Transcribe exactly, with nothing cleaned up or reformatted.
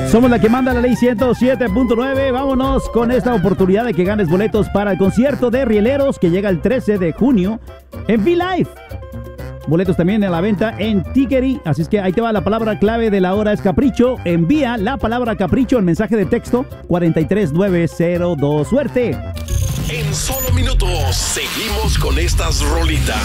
Somos la que manda la ley ciento siete punto nueve. Vámonos con esta oportunidad de que ganes boletos para el concierto de Rieleros que llega el trece de junio en V-Live. Boletos también a la venta en Tickery. Así es que ahí te va la palabra clave de la hora es capricho. Envía la palabra capricho en mensaje de texto cuatro tres nueve cero dos. ¡Suerte! En solo minutos seguimos con estas rolitas.